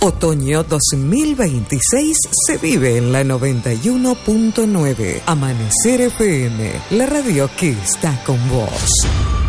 Otoño 2026 se vive en la 91.9. Amanecer FM, la radio que está con vos.